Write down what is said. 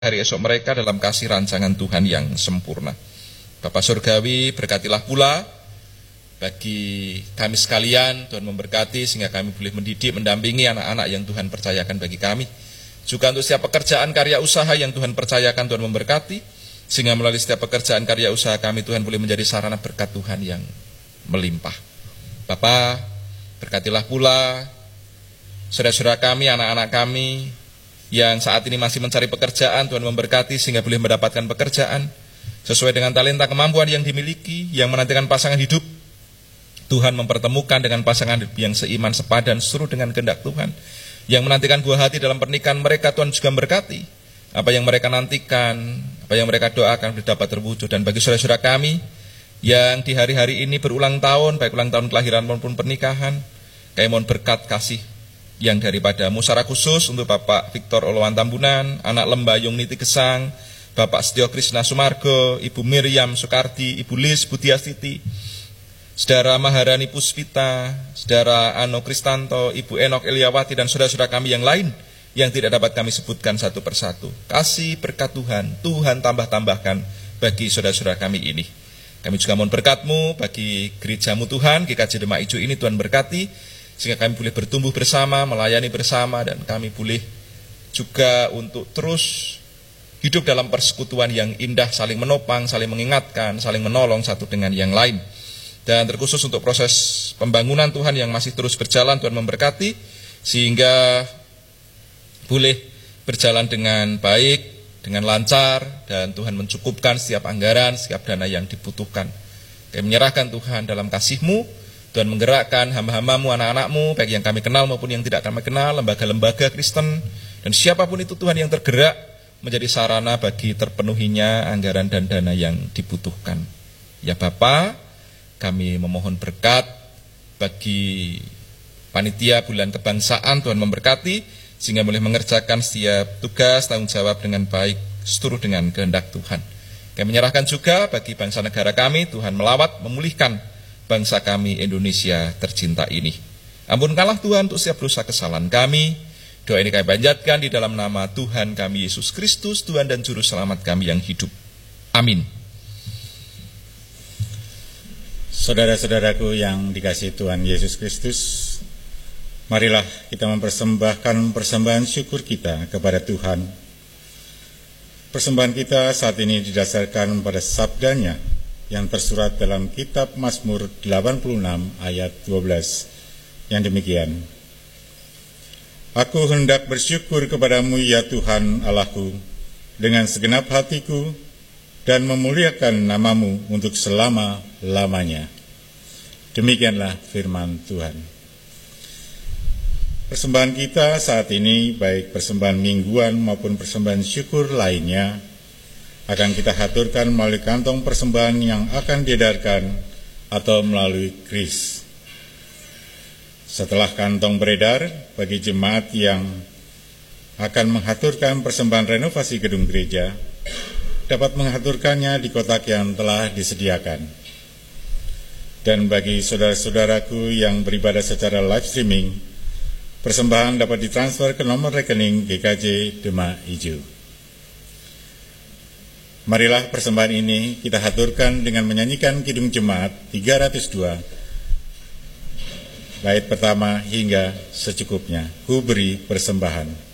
hari esok mereka dalam kasih rancangan Tuhan yang sempurna. Bapa Surgawi, berkatilah pula bagi kami sekalian, Tuhan memberkati sehingga kami boleh mendidik, mendampingi anak-anak yang Tuhan percayakan bagi kami. Juga untuk setiap pekerjaan karya usaha yang Tuhan percayakan, Tuhan memberkati, sehingga melalui setiap pekerjaan karya usaha kami, Tuhan boleh menjadi sarana berkat Tuhan yang melimpah. Bapa, berkatilah pula saudara-saudara kami, anak-anak kami yang saat ini masih mencari pekerjaan, Tuhan memberkati sehingga boleh mendapatkan pekerjaan sesuai dengan talenta kemampuan yang dimiliki, yang menantikan pasangan hidup. Tuhan mempertemukan dengan pasangan yang seiman, sepadan, seluruh dengan kehendak Tuhan. Yang menantikan buah hati dalam pernikahan mereka, Tuhan juga memberkati. Apa yang mereka nantikan, apa yang mereka doakan dapat terwujud. Dan bagi saudara-saudara kami yang di hari-hari ini berulang tahun, baik ulang tahun kelahiran maupun pernikahan, kami mohon berkat kasih yang daripadamu. Secara khusus untuk Bapak Victor Oloan Tambunan, anak Lembayung Niti Gesang, Bapak Setio Krishna Sumargo, Ibu Miriam Soekardi, Ibu Lis Budiastiti, Saudara Maharani Puspita, Saudara Ano Kristanto, Ibu Enok Eliawati, dan saudara-saudara kami yang lain yang tidak dapat kami sebutkan satu persatu. Kasih berkat Tuhan, Tuhan tambah-tambahkan bagi saudara-saudara kami ini. Kami juga mohon berkat-Mu bagi gerejamu Tuhan, GKJ Demak Ijo ini, Tuhan berkati, sehingga kami boleh bertumbuh bersama, melayani bersama, dan kami boleh juga untuk terus hidup dalam persekutuan yang indah, saling menopang, saling mengingatkan, saling menolong satu dengan yang lain. Dan terkhusus untuk proses pembangunan Tuhan yang masih terus berjalan, Tuhan memberkati, sehingga boleh berjalan dengan baik, dengan lancar, dan Tuhan mencukupkan setiap anggaran, setiap dana yang dibutuhkan. Kami menyerahkan Tuhan dalam kasih-Mu, Tuhan menggerakkan hamba-hamba-Mu, anak-anak-Mu, baik yang kami kenal maupun yang tidak kami kenal, lembaga-lembaga Kristen, dan siapapun itu Tuhan yang tergerak menjadi sarana bagi terpenuhinya anggaran dan dana yang dibutuhkan. Ya Bapa, kami memohon berkat bagi panitia bulan kebangsaan, Tuhan memberkati, sehingga boleh mengerjakan setiap tugas, tanggung jawab dengan baik, seturut dengan kehendak Tuhan. Kami menyerahkan juga bagi bangsa negara kami, Tuhan melawat, memulihkan bangsa kami Indonesia tercinta ini. Ampunkanlah Tuhan untuk setiap dosa kesalahan kami. Doa ini kami panjatkan di dalam nama Tuhan kami Yesus Kristus, Tuhan dan Juru Selamat kami yang hidup. Amin. Saudara-saudaraku yang dikasihi Tuhan Yesus Kristus, marilah kita mempersembahkan persembahan syukur kita kepada Tuhan. Persembahan kita saat ini didasarkan pada sabdanya yang tersurat dalam kitab Mazmur 86 ayat 12 yang demikian. Aku hendak bersyukur kepadamu ya Tuhan Allahku dengan segenap hatiku dan memuliakan namamu untuk selama-lamanya. Demikianlah firman Tuhan. Persembahan kita saat ini, baik persembahan mingguan maupun persembahan syukur lainnya, akan kita haturkan melalui kantong persembahan yang akan diedarkan atau melalui kris. Setelah kantong beredar, bagi jemaat yang akan menghaturkan persembahan renovasi gedung gereja, dapat mengaturkannya di kotak yang telah disediakan. Dan bagi saudara-saudaraku yang beribadah secara live streaming, persembahan dapat ditransfer ke nomor rekening GKJ Demak Ijo. Marilah persembahan ini kita haturkan dengan menyanyikan Kidung Jemaat 302, bait pertama hingga secukupnya. Ku beri persembahan.